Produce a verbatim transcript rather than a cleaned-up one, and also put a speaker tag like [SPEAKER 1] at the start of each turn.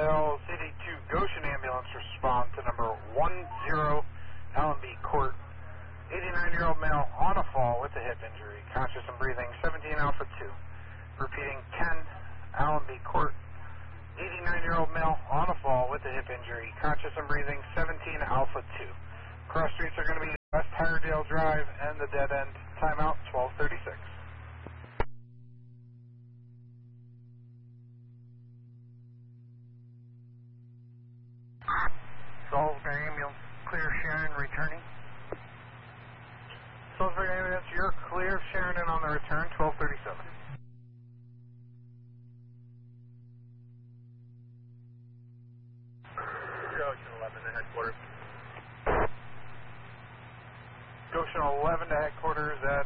[SPEAKER 1] L C D two Goshen ambulance respond to number one zero Allenby Court. eighty-nine-year-old male on a fall with a hip injury, conscious and breathing, seventeen Alpha two. Repeating, ten Allenby Court. eighty-nine-year-old male on a fall with a hip injury, conscious and breathing, seventeen Alpha two. Cross streets are going to be West Higherdale Drive and the dead end. Timeout twelve thirty-six. Salisbury ambulance, clear Sharon returning. Salisbury ambulance, you're clear, Sharon in on the return, twelve thirty-seven.
[SPEAKER 2] Goshen eleven to headquarters.
[SPEAKER 1] Goshen eleven to headquarters at